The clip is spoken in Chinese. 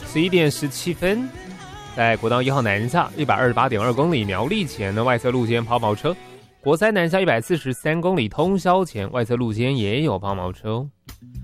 11点17分，在国道1号南下128.2公里苗栗前的外侧路肩抛锚车，国三南下143公里通霄前外侧路肩也有抛锚车。